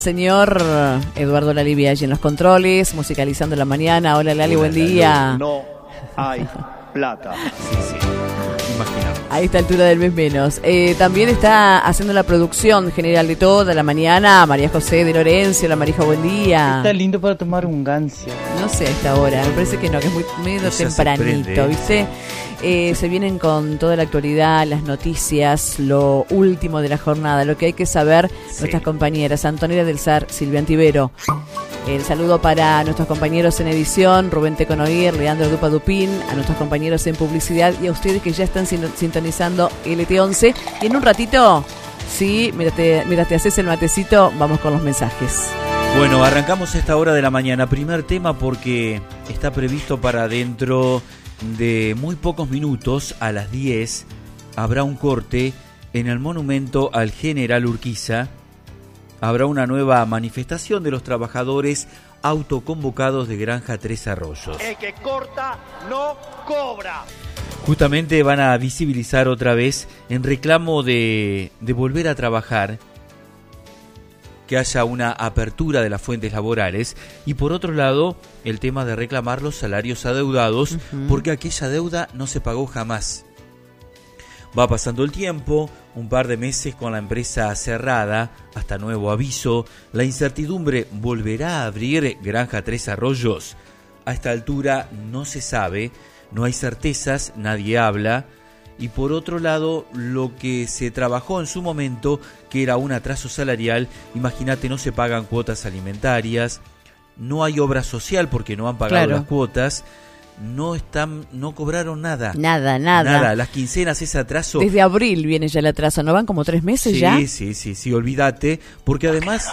Señor Eduardo Lali Biaggi en los controles, musicalizando la mañana. Hola Lali, buen día. No hay plata. Sí, imaginamos. A esta altura del mes menos. También está haciendo la producción general de toda la mañana María José de Lorenzo. La Marija, buen día. Está lindo para tomar un gancio. No sé a esta hora, me parece que no, que es muy medio tempranito, ¿viste? Se vienen con toda la actualidad, las noticias, lo último de la jornada, lo que hay que saber nuestras compañeras. Antonella del Sar, Silvia Antivero. El saludo para nuestros compañeros en edición, Rubén Teconoir, Leandro Dupa Dupín, a nuestros compañeros en publicidad y a ustedes que ya están sintonizando LT11. Y en un ratito, sí, mientras te haces el matecito, vamos con los mensajes. Bueno, arrancamos esta hora de la mañana. Primer tema porque está previsto para dentro de muy pocos minutos, a las 10, habrá un corte en el monumento al General Urquiza. Habrá una nueva manifestación de los trabajadores autoconvocados de Granja Tres Arroyos. El que corta no cobra. Justamente van a visibilizar otra vez en reclamo de volver a trabajar, que haya una apertura de las fuentes laborales, y por otro lado el tema de reclamar los salarios adeudados, porque aquella deuda no se pagó jamás. Va pasando el tiempo, un par de meses con la empresa cerrada, hasta nuevo aviso. La incertidumbre, ¿volverá a abrir Granja Tres Arroyos? A esta altura no se sabe, no hay certezas, nadie habla. Y por otro lado, lo que se trabajó en su momento, que era un atraso salarial, imagínate, no se pagan cuotas alimentarias, no hay obra social porque no han pagado las cuotas. No cobraron nada. Nada. Las quincenas, ese atraso. Desde abril viene ya el atraso, ¿no van como 3 meses ya? Sí, olvídate, porque además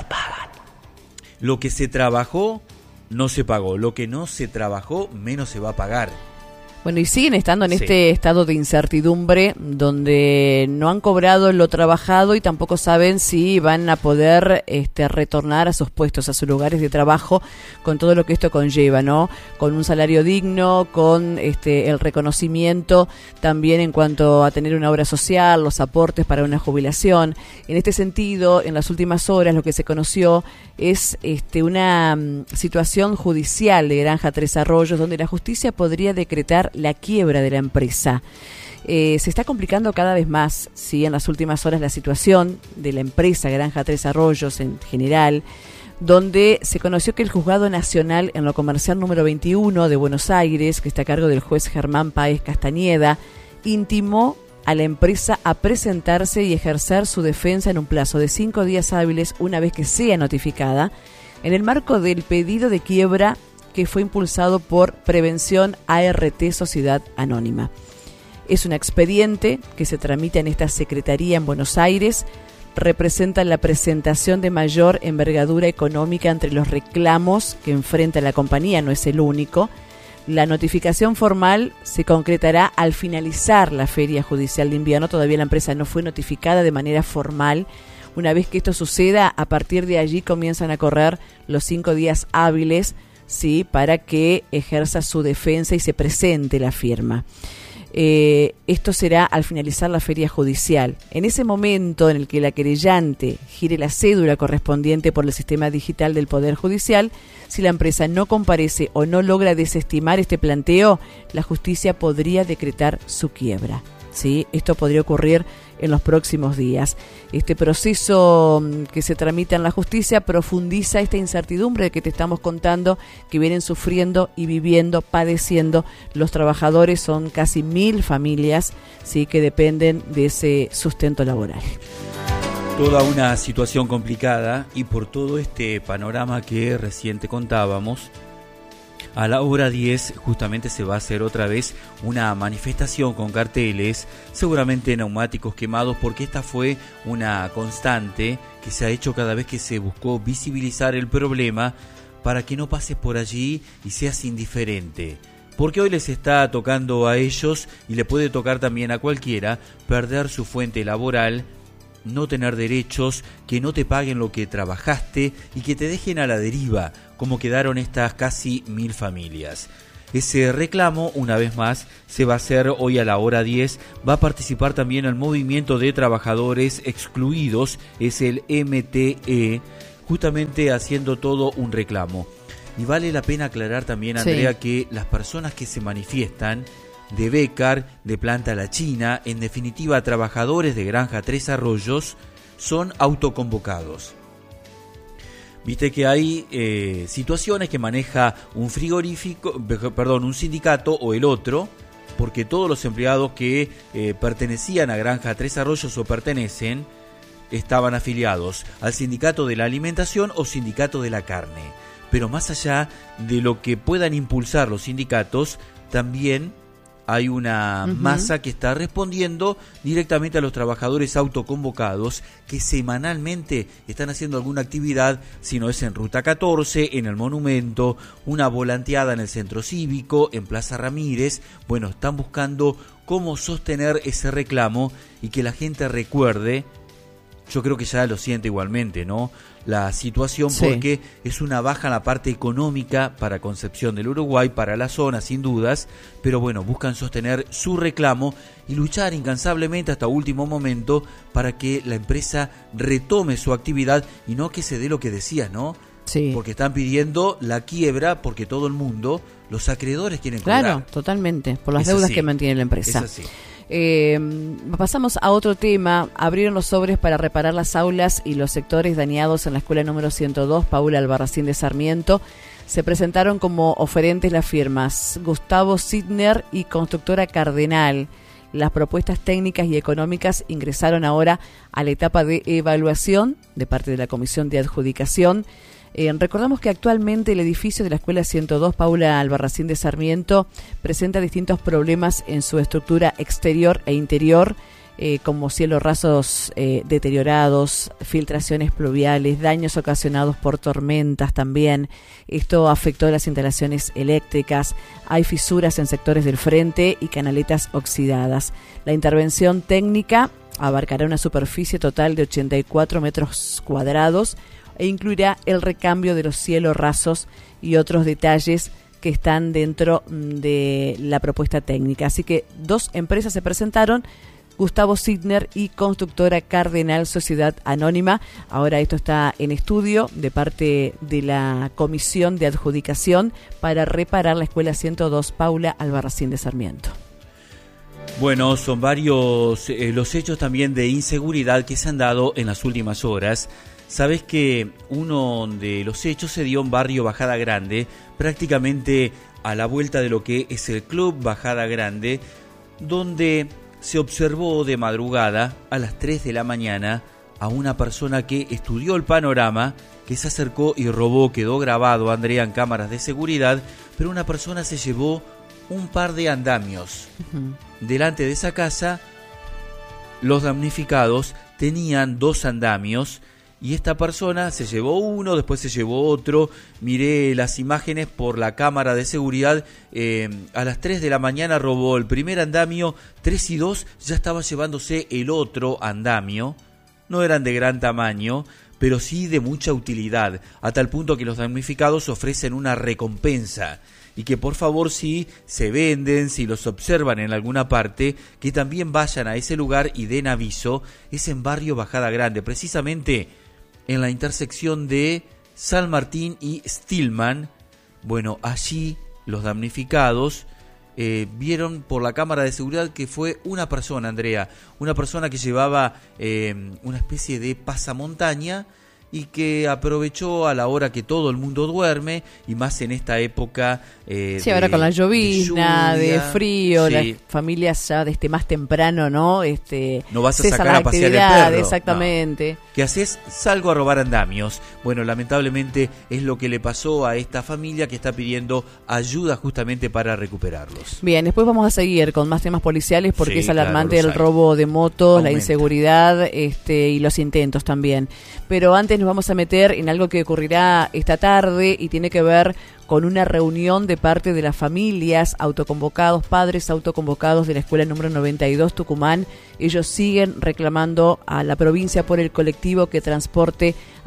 lo que se trabajó no se pagó, lo que no se trabajó menos se va a pagar. Bueno, y siguen estando en este estado de incertidumbre donde no han cobrado lo trabajado y tampoco saben si van a poder retornar a sus puestos, a sus lugares de trabajo, con todo lo que esto conlleva, ¿no? Con un salario digno, con el reconocimiento también en cuanto a tener una obra social, los aportes para una jubilación. En este sentido, en las últimas horas lo que se conoció es una situación judicial de Granja Tres Arroyos, donde la justicia podría decretar la quiebra de la empresa. Se está complicando cada vez más, ¿sí? En las últimas horas la situación de la empresa Granja Tres Arroyos en general, donde se conoció que el Juzgado Nacional en lo Comercial número 21 de Buenos Aires, que está a cargo del juez Germán Páez Castañeda, intimó a la empresa a presentarse y ejercer su defensa en un plazo de 5 días hábiles una vez que sea notificada, en el marco del pedido de quiebra que fue impulsado por Prevención ART Sociedad Anónima. Es un expediente que se tramita en esta secretaría en Buenos Aires, representa la presentación de mayor envergadura económica entre los reclamos que enfrenta la compañía, no es el único. La notificación formal se concretará al finalizar la Feria Judicial de Invierno. Todavía la empresa no fue notificada de manera formal. Una vez que esto suceda, a partir de allí comienzan a correr los 5 días hábiles, sí, para que ejerza su defensa y se presente la firma. Esto será al finalizar la feria judicial. En ese momento en el que la querellante gire la cédula correspondiente por el sistema digital del Poder Judicial, si la empresa no comparece o no logra desestimar este planteo, la justicia podría decretar su quiebra. ¿Sí? Esto podría ocurrir en los próximos días. Este proceso que se tramita en la justicia profundiza esta incertidumbre que te estamos contando, que vienen sufriendo y viviendo, padeciendo los trabajadores. Son casi 1.000 familias, ¿sí?, que dependen de ese sustento laboral. Toda una situación complicada, y por todo este panorama que recién te contábamos, a la hora 10 justamente se va a hacer otra vez una manifestación con carteles, seguramente neumáticos quemados, porque esta fue una constante que se ha hecho cada vez que se buscó visibilizar el problema, para que no pases por allí y seas indiferente. Porque hoy les está tocando a ellos, y le puede tocar también a cualquiera, perder su fuente laboral, no tener derechos, que no te paguen lo que trabajaste y que te dejen a la deriva, como quedaron estas casi 1.000 familias. Ese reclamo, una vez más, se va a hacer hoy a la hora 10. Va a participar también el Movimiento de Trabajadores Excluidos, es el MTE, justamente haciendo todo un reclamo. Y vale la pena aclarar también, Andrea, que las personas que se manifiestan de Bécar, de Planta La China, en definitiva trabajadores de Granja Tres Arroyos, son autoconvocados. Viste que hay situaciones que maneja un sindicato o el otro, porque todos los empleados que pertenecían a Granja Tres Arroyos o pertenecen, estaban afiliados al sindicato de la alimentación o sindicato de la carne. Pero más allá de lo que puedan impulsar los sindicatos, también hay una masa que está respondiendo directamente a los trabajadores autoconvocados que semanalmente están haciendo alguna actividad, si no es en Ruta 14, en el Monumento, una volanteada en el Centro Cívico, en Plaza Ramírez. Bueno, están buscando cómo sostener ese reclamo y que la gente recuerde. Yo creo que ya lo siente igualmente, ¿no? La situación, porque es una baja en la parte económica para Concepción del Uruguay, para la zona, sin dudas, pero bueno, buscan sostener su reclamo y luchar incansablemente hasta último momento para que la empresa retome su actividad y no que se dé lo que decías, ¿no? Sí. Porque están pidiendo la quiebra porque todo el mundo, los acreedores quieren cobrar. Claro, totalmente, por las deudas que mantiene la empresa. Es así. Pasamos a otro tema. Abrieron los sobres para reparar las aulas y los sectores dañados en la escuela número 102 Paula Albarracín de Sarmiento. Se presentaron como oferentes las firmas Gustavo Sidner y Constructora Cardenal. Las propuestas técnicas y económicas ingresaron ahora a la etapa de evaluación de parte de la Comisión de Adjudicación. Recordamos que actualmente el edificio de la Escuela 102 Paula Albarracín de Sarmiento presenta distintos problemas en su estructura exterior e interior, como cielos rasos deteriorados, filtraciones pluviales, daños ocasionados por tormentas también. Esto afectó las instalaciones eléctricas, hay fisuras en sectores del frente y canaletas oxidadas. La intervención técnica abarcará una superficie total de 84 metros cuadrados, e incluirá el recambio de los cielos rasos y otros detalles que están dentro de la propuesta técnica. Así que 2 empresas se presentaron, Gustavo Sidner y Constructora Cardenal Sociedad Anónima. Ahora esto está en estudio de parte de la Comisión de Adjudicación para reparar la Escuela 102 Paula Albarracín de Sarmiento. Bueno, son varios los hechos también de inseguridad que se han dado en las últimas horas. Sabes que uno de los hechos se dio en barrio Bajada Grande, prácticamente a la vuelta de lo que es el Club Bajada Grande, donde se observó de madrugada a las 3 de la mañana a una persona que estudió el panorama, que se acercó y robó. Quedó grabado, Andrea, en cámaras de seguridad, pero una persona se llevó un par de andamios. Delante de esa casa, los damnificados tenían 2 andamios, y esta persona se llevó uno, después se llevó otro. Miré las imágenes por la cámara de seguridad. A las 3 de la mañana robó el primer andamio, 3 y 2 ya estaba llevándose el otro andamio. No eran de gran tamaño, pero sí de mucha utilidad, a tal punto que los damnificados ofrecen una recompensa. Y que por favor, si se venden, si los observan en alguna parte, que también vayan a ese lugar y den aviso. Es en barrio Bajada Grande, precisamente en la intersección de San Martín y Stillman. Bueno, allí los damnificados vieron por la cámara de seguridad que fue una persona, Andrea, una persona que llevaba una especie de pasamontaña y que aprovechó a la hora que todo el mundo duerme, y más en esta época sí, ahora con la llovizna, de frío, sí. Las familias ya desde más temprano, ¿no? No vas a sacar a pasear el perro. Exactamente. No. ¿Qué haces? Salgo a robar andamios. Bueno, lamentablemente es lo que le pasó a esta familia, que está pidiendo ayuda justamente para recuperarlos. Bien, después vamos a seguir con más temas policiales, porque sí, es alarmante, claro, el robo de motos, aumenta. La inseguridad y los intentos también. Pero antes nos vamos a meter en algo que ocurrirá esta tarde y tiene que ver con una reunión de parte de las familias autoconvocados, padres autoconvocados de la escuela número 92 Tucumán. Ellos siguen reclamando a la provincia por el colectivo que transporte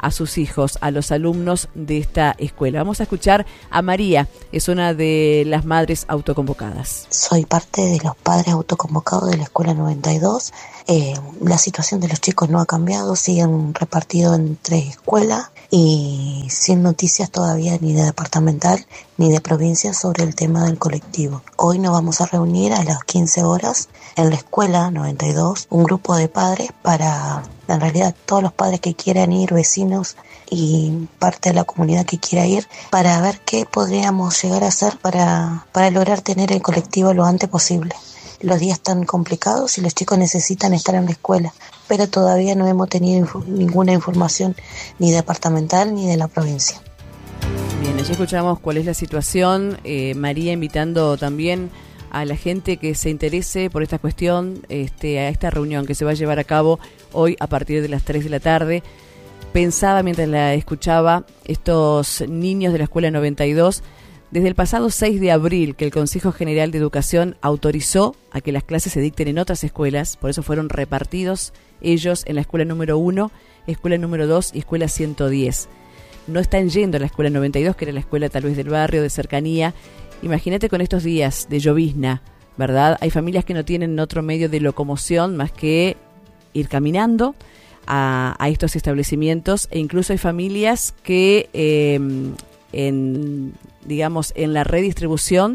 a sus hijos, a los alumnos de esta escuela. Vamos a escuchar a María, es una de las madres autoconvocadas. Soy parte de los padres autoconvocados de la Escuela 92. La situación de los chicos no ha cambiado, siguen repartidos en 3 escuelas y sin noticias todavía ni de departamental ni de provincia sobre el tema del colectivo. Hoy nos vamos a reunir a las 15 horas en la Escuela 92, un grupo de padres para, en realidad todos los padres que quieran ir, vecinos y parte de la comunidad que quiera ir, para ver qué podríamos llegar a hacer para lograr tener el colectivo lo antes posible. Los días están complicados y los chicos necesitan estar en la escuela, pero todavía no hemos tenido ninguna información ni departamental ni de la provincia. Bien, ya escuchamos cuál es la situación. María invitando también a la gente que se interese por esta cuestión, a esta reunión que se va a llevar a cabo hoy a partir de las 3 de la tarde. Pensaba mientras la escuchaba, estos niños de la Escuela 92, desde el pasado 6 de abril que el Consejo General de Educación autorizó a que las clases se dicten en otras escuelas, por eso fueron repartidos ellos en la Escuela número 1, Escuela número 2 y Escuela 110. No están yendo a la Escuela 92, que era la escuela tal vez del barrio, de cercanía. Imagínate con estos días de llovizna, ¿verdad? Hay familias que no tienen otro medio de locomoción más que ir caminando a estos establecimientos, e incluso hay familias que en la redistribución,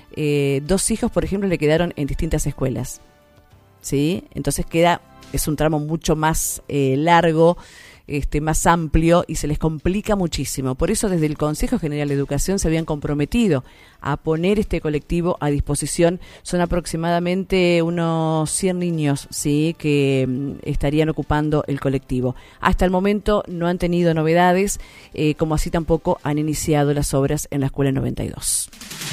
2 hijos, por ejemplo, le quedaron en distintas escuelas, ¿sí? Entonces es un tramo mucho más largo, más amplio, y se les complica muchísimo. Por eso desde el Consejo General de Educación se habían comprometido a poner este colectivo a disposición. Son aproximadamente unos 100 niños, ¿sí?, que estarían ocupando el colectivo. Hasta el momento no han tenido novedades, como así tampoco han iniciado las obras en la Escuela 92.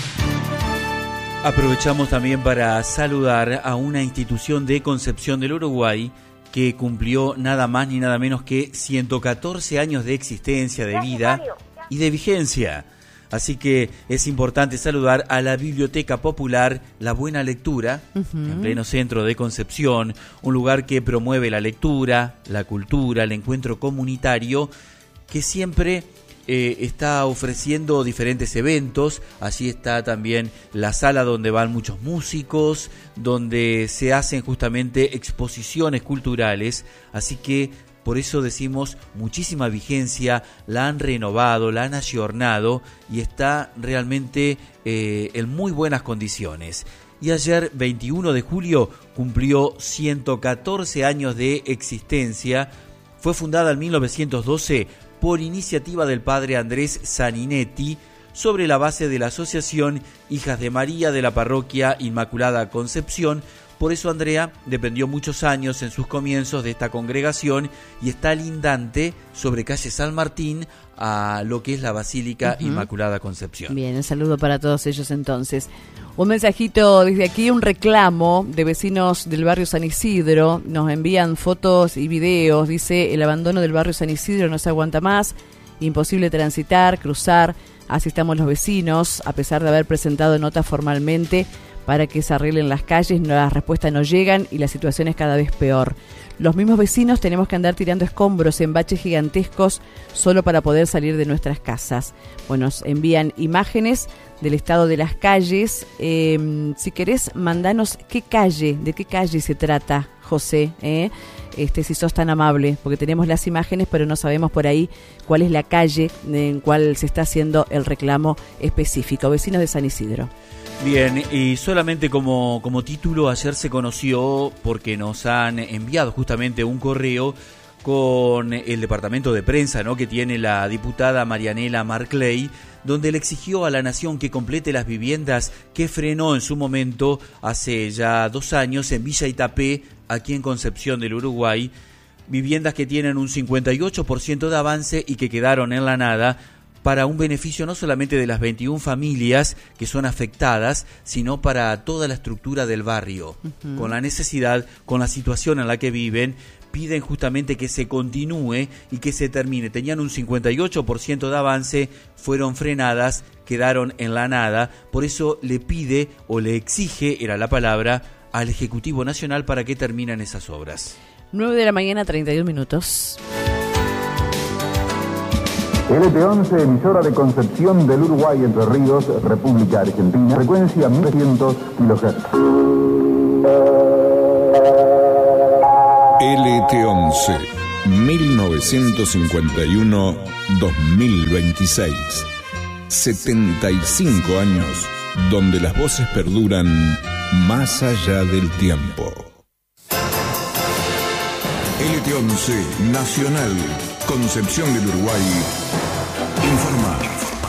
Aprovechamos también para saludar a una institución de Concepción del Uruguay que cumplió nada más ni nada menos que 114 años de existencia, de vida y de vigencia. Así que es importante saludar a la Biblioteca Popular La Buena Lectura, en pleno centro de Concepción, un lugar que promueve la lectura, la cultura, el encuentro comunitario, que siempre está ofreciendo diferentes eventos. Allí está también la sala donde van muchos músicos, donde se hacen justamente exposiciones culturales, así que por eso decimos muchísima vigencia, la han renovado, la han ayornado y está realmente en muy buenas condiciones. Y ayer, 21 de julio, cumplió 114 años de existencia. Fue fundada en 1912 por iniciativa del padre Andrés Saninetti, sobre la base de la asociación Hijas de María de la Parroquia Inmaculada Concepción. Por eso Andrea dependió muchos años en sus comienzos de esta congregación y está lindante sobre calle San Martín a lo que es la Basílica Inmaculada Concepción. Bien, un saludo para todos ellos entonces. Un mensajito desde aquí, un reclamo de vecinos del barrio San Isidro. Nos envían fotos y videos. Dice: el abandono del barrio San Isidro no se aguanta más, imposible transitar, cruzar. Así estamos los vecinos, a pesar de haber presentado nota formalmente para que se arreglen las calles, las respuestas no llegan y la situación es cada vez peor. Los mismos vecinos tenemos que andar tirando escombros en baches gigantescos solo para poder salir de nuestras casas. Bueno, nos envían imágenes del estado de las calles. Si querés, mandanos de qué calle se trata, José, si sos tan amable, porque tenemos las imágenes, pero no sabemos por ahí cuál es la calle en cual se está haciendo el reclamo específico. Vecinos de San Isidro. Bien, y solamente como título, ayer se conoció, porque nos han enviado justamente un correo con el departamento de prensa, ¿no?, que tiene la diputada Marianela Marclay, donde le exigió a la Nación que complete las viviendas que frenó en su momento, hace ya 2 años, en Villa Itapé, aquí en Concepción del Uruguay, viviendas que tienen un 58% de avance y que quedaron en la nada, para un beneficio no solamente de las 21 familias que son afectadas, sino para toda la estructura del barrio. Con la necesidad, con la situación en la que viven, piden justamente que se continúe y que se termine. Tenían un 58% de avance, fueron frenadas, quedaron en la nada. Por eso le pide, o le exige, era la palabra, al Ejecutivo Nacional para que terminen esas obras. 9 de la mañana, 31 minutos. LT11, emisora de Concepción del Uruguay, Entre Ríos, República Argentina, frecuencia 1300 kHz. LT11, 1951-2026. 75 años donde las voces perduran más allá del tiempo. LT11 Nacional, Concepción del Uruguay, informa.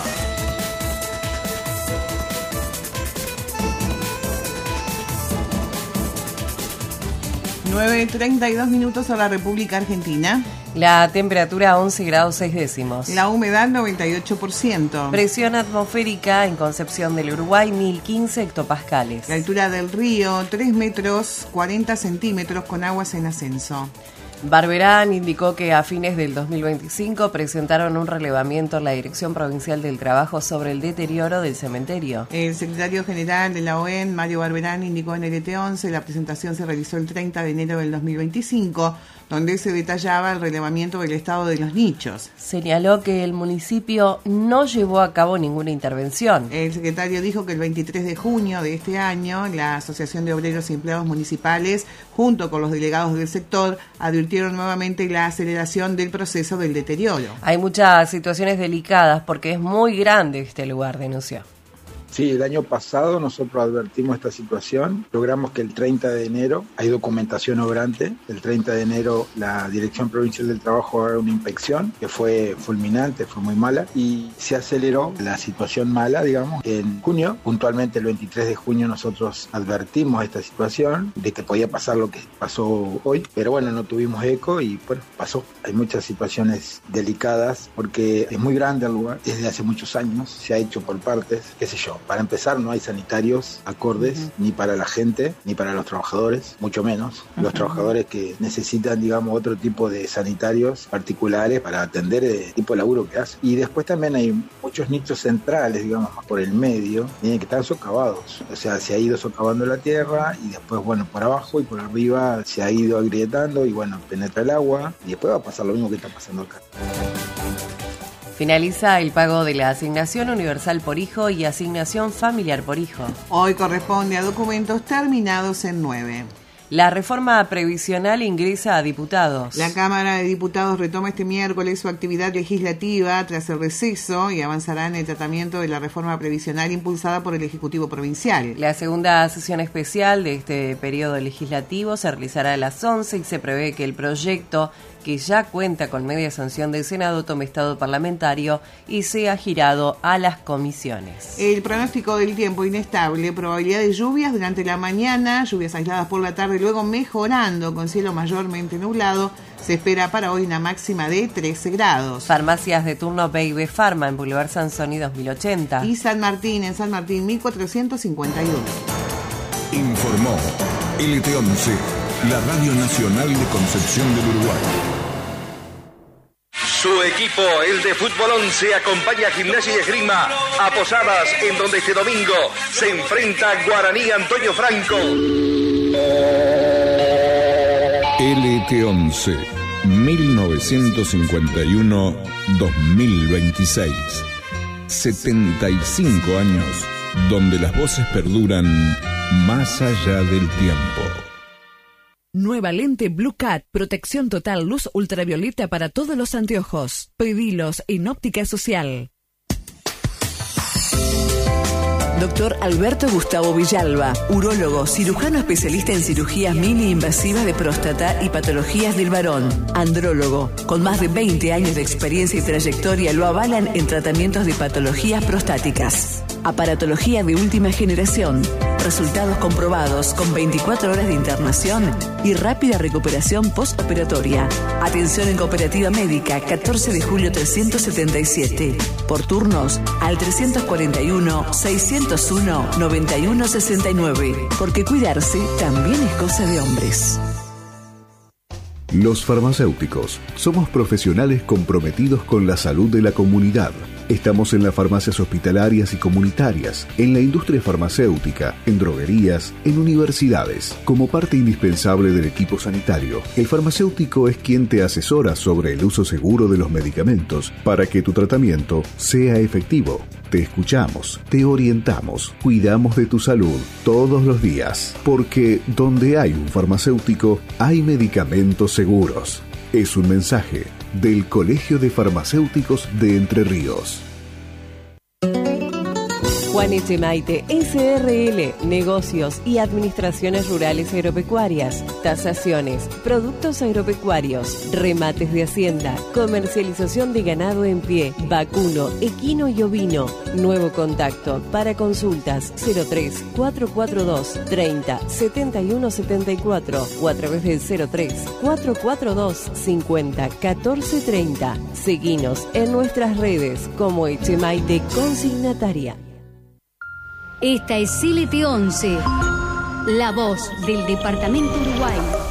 Nueve 32 minutos a la República Argentina. La temperatura 11 grados 6 décimos. La humedad 98%. Presión atmosférica en Concepción del Uruguay 1015 hectopascales. La altura del río 3 metros 40 centímetros con aguas en ascenso. Barberán indicó que a fines del 2025 presentaron un relevamiento en la Dirección Provincial del Trabajo sobre el deterioro del cementerio. El secretario general de la OEN, Mario Barberán, indicó en el LT11, la presentación se realizó el 30 de enero del 2025, donde se detallaba el relevamiento del estado de los nichos. Señaló que el municipio no llevó a cabo ninguna intervención. El secretario dijo que el 23 de junio de este año, la Asociación de Obreros y Empleados Municipales, junto con los delegados del sector, advirtieron nuevamente la aceleración del proceso del deterioro. Hay muchas situaciones delicadas porque es muy grande este lugar, denunció. Sí, el año pasado nosotros advertimos esta situación, logramos que el 30 de enero, hay documentación obrante, el 30 de enero la Dirección Provincial del Trabajo haga una inspección que fue fulminante, fue muy mala y se aceleró la situación mala, digamos, en junio. Puntualmente el 23 de junio nosotros advertimos esta situación de que podía pasar lo que pasó hoy, pero bueno, no tuvimos eco y bueno, pasó. Hay muchas situaciones delicadas porque es muy grande el lugar, desde hace muchos años, se ha hecho por partes, qué sé yo. Para empezar, no hay sanitarios acordes ni para la gente, ni para los trabajadores, mucho menos. Los trabajadores que necesitan, digamos, otro tipo de sanitarios particulares para atender el tipo de laburo que hacen. Y después también hay muchos nichos centrales, digamos, más por el medio, que están socavados. O sea, se ha ido socavando la tierra y después, bueno, por abajo y por arriba se ha ido agrietando y, bueno, penetra el agua y después va a pasar lo mismo que está pasando acá. Finaliza el pago de la asignación universal por hijo y asignación familiar por hijo. Hoy corresponde a documentos terminados en 9. La reforma previsional ingresa a diputados. La Cámara de Diputados retoma este miércoles su actividad legislativa tras el receso y avanzará en el tratamiento de la reforma previsional impulsada por el Ejecutivo Provincial. La segunda sesión especial de este periodo legislativo se realizará a las 11 y se prevé que el proyecto, que ya cuenta con media sanción del Senado, tome estado parlamentario y sea girado a las comisiones. El pronóstico del tiempo inestable, probabilidad de lluvias durante la mañana, lluvias aisladas por la tarde, luego mejorando con cielo mayormente nublado. Se espera para hoy una máxima de 13 grados. Farmacias de turno B&B Pharma en Boulevard Sansoni 2080. Y San Martín, en San Martín 1451. Informó LT11, la Radio Nacional de Concepción del Uruguay. Su equipo, el de Fútbol 11, acompaña a Gimnasia y Esgrima a Posadas, en donde este domingo se enfrenta Guaraní Antonio Franco. LT11, 1951-2026. 75 años donde las voces perduran más allá del tiempo. Nueva lente Blue Cat, protección total, luz ultravioleta para todos los anteojos. Pedilos en Óptica Social. Doctor Alberto Gustavo Villalba, urólogo, cirujano especialista en cirugías mini invasivas de próstata y patologías del varón, andrólogo, con más de 20 años de experiencia y trayectoria lo avalan en tratamientos de patologías prostáticas. Aparatología de última generación, resultados comprobados con 24 horas de internación y rápida recuperación postoperatoria. Atención en Cooperativa Médica, 14 de julio 377. Por turnos al 341-601-9169. Porque cuidarse también es cosa de hombres. Los farmacéuticos somos profesionales comprometidos con la salud de la comunidad. Estamos en las farmacias hospitalarias y comunitarias, en la industria farmacéutica, en droguerías, en universidades. Como parte indispensable del equipo sanitario, el farmacéutico es quien te asesora sobre el uso seguro de los medicamentos para que tu tratamiento sea efectivo. Te escuchamos, te orientamos, cuidamos de tu salud todos los días, porque donde hay un farmacéutico, hay medicamentos seguros. Es un mensaje del Colegio de Farmacéuticos de Entre Ríos. Juan Echemaite, SRL, Negocios y Administraciones Rurales Agropecuarias, tasaciones, productos agropecuarios, remates de hacienda, comercialización de ganado en pie, vacuno, equino y ovino. Nuevo contacto para consultas 03 442 30 71 74 o a través del 03 442 50 14 30. Seguinos en nuestras redes como Echemaite Consignataria. Esta es CLT11, la voz del Departamento Uruguay.